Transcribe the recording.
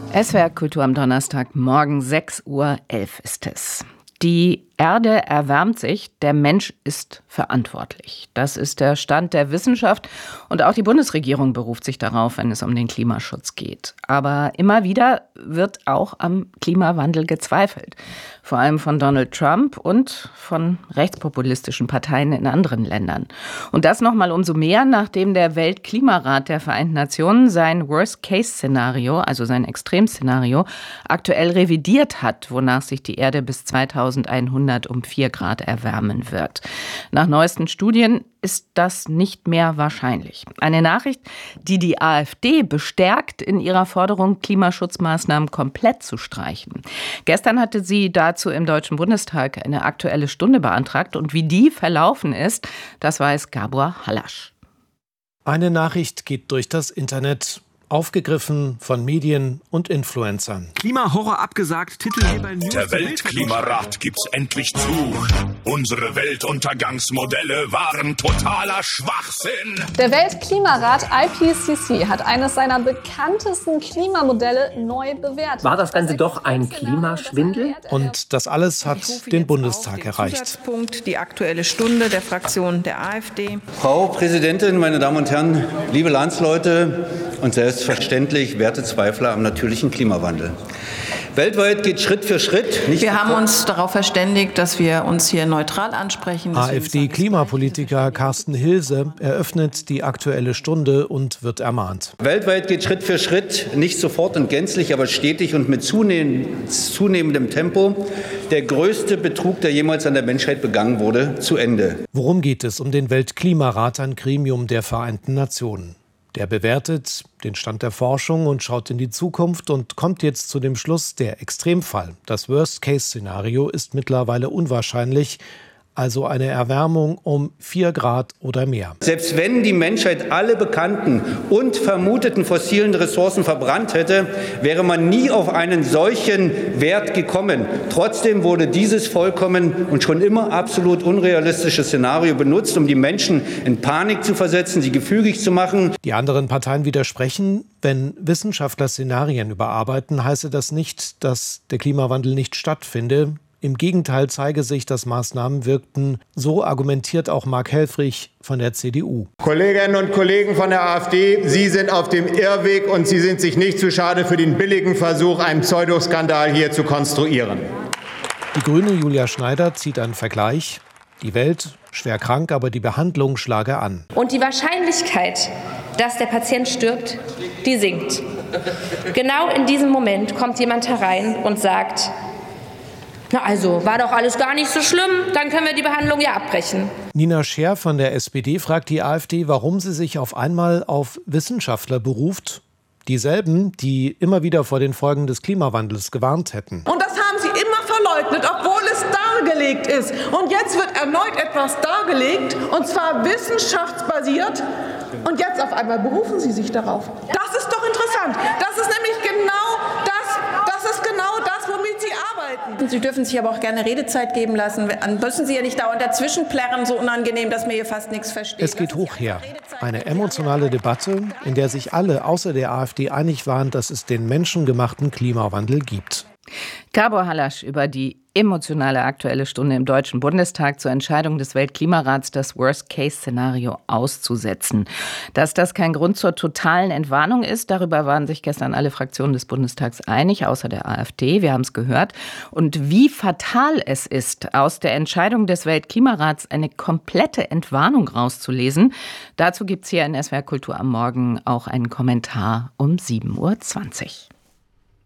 SWR Kultur am Donnerstag, morgen 6:11 Uhr ist es. Die Erde erwärmt sich, der Mensch ist verantwortlich. Das ist der Stand der Wissenschaft und auch die Bundesregierung beruft sich darauf, wenn es um den Klimaschutz geht. Aber immer wieder wird auch am Klimawandel gezweifelt. Vor allem von Donald Trump und von rechtspopulistischen Parteien in anderen Ländern. Und das nochmal umso mehr, nachdem der Weltklimarat der Vereinten Nationen sein Worst-Case-Szenario, also sein Extremszenario, aktuell revidiert hat, wonach sich die Erde bis 2100 um 4 Grad erwärmen wird. Nach neuesten Studien ist das nicht mehr wahrscheinlich. Eine Nachricht, die die AfD bestärkt in ihrer Forderung, Klimaschutzmaßnahmen komplett zu streichen. Gestern hatte sie dazu im Deutschen Bundestag eine Aktuelle Stunde beantragt. Und wie die verlaufen ist, das weiß Gabor Halasch. Eine Nachricht geht durch das Internet. Aufgegriffen von Medien und Influencern. Klimahorror abgesagt, Titel hier bei News. Der Weltklimarat gibt's endlich zu. Unsere Weltuntergangsmodelle waren totaler Schwachsinn. Der Weltklimarat IPCC hat eines seiner bekanntesten Klimamodelle neu bewertet. War das Ganze doch ein Klimaschwindel? Und das alles hat den Bundestag erreicht. Zusatzpunkt, die Aktuelle Stunde der Fraktion der AfD. Frau Präsidentin, meine Damen und Herren, liebe Landsleute und selbstverständlich werte Zweifler am natürlichen Klimawandel. Weltweit geht Schritt für Schritt. Wir haben uns darauf verständigt, dass wir uns hier neutral ansprechen. AfD-Klimapolitiker Carsten Hilse eröffnet die Aktuelle Stunde und wird ermahnt. Weltweit geht Schritt für Schritt, nicht sofort und gänzlich, aber stetig und mit zunehmendem Tempo, der größte Betrug, der jemals an der Menschheit begangen wurde, zu Ende. Worum geht es? Um den Weltklimarat, ein Gremium der Vereinten Nationen. Der bewertet den Stand der Forschung und schaut in die Zukunft und kommt jetzt zu dem Schluss, der Extremfall, das Worst-Case-Szenario, ist mittlerweile unwahrscheinlich. Also eine Erwärmung um 4 Grad oder mehr. Selbst wenn die Menschheit alle bekannten und vermuteten fossilen Ressourcen verbrannt hätte, wäre man nie auf einen solchen Wert gekommen. Trotzdem wurde dieses vollkommen und schon immer absolut unrealistische Szenario benutzt, um die Menschen in Panik zu versetzen, sie gefügig zu machen. Die anderen Parteien widersprechen. Wenn Wissenschaftler Szenarien überarbeiten, heiße das nicht, dass der Klimawandel nicht stattfinde. Im Gegenteil zeige sich, dass Maßnahmen wirkten. So argumentiert auch Mark Helfrich von der CDU. Kolleginnen und Kollegen von der AfD, Sie sind auf dem Irrweg und Sie sind sich nicht zu schade für den billigen Versuch, einen Pseudoskandal hier zu konstruieren. Die Grüne Julia Schneider zieht einen Vergleich. Die Welt schwer krank, aber die Behandlung schlage an. Und die Wahrscheinlichkeit, dass der Patient stirbt, die sinkt. Genau in diesem Moment kommt jemand herein und sagt: Na also, war doch alles gar nicht so schlimm, dann können wir die Behandlung ja abbrechen. Nina Scher von der SPD fragt die AfD, warum sie sich auf einmal auf Wissenschaftler beruft. Dieselben, die immer wieder vor den Folgen des Klimawandels gewarnt hätten. Und das haben sie immer verleugnet, obwohl es dargelegt ist. Und jetzt wird erneut etwas dargelegt, und zwar wissenschaftsbasiert. Und jetzt auf einmal berufen sie sich darauf. Das ist doch interessant. Das ist nämlich genau das, womit sie arbeiten. Sie dürfen sich aber auch gerne Redezeit geben lassen. Dann müssen Sie ja nicht dauernd dazwischen plärren, so unangenehm, dass mir hier fast nichts versteht. Es geht hoch her. Eine emotionale Debatte, in der sich alle außer der AfD einig waren, dass es den menschengemachten Klimawandel gibt. Gabor Halasch über die emotionale Aktuelle Stunde im Deutschen Bundestag zur Entscheidung des Weltklimarats, das Worst-Case-Szenario auszusetzen. Dass das kein Grund zur totalen Entwarnung ist, darüber waren sich gestern alle Fraktionen des Bundestags einig, außer der AfD. Wir haben es gehört. Und wie fatal es ist, aus der Entscheidung des Weltklimarats eine komplette Entwarnung rauszulesen, dazu gibt es hier in SWR Kultur am Morgen auch einen Kommentar um 7:20 Uhr.